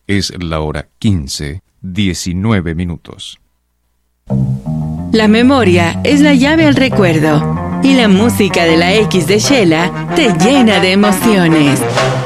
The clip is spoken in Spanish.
Es la hora 15:19. La memoria es la llave al recuerdo y la música de la X de Shela te llena de emociones.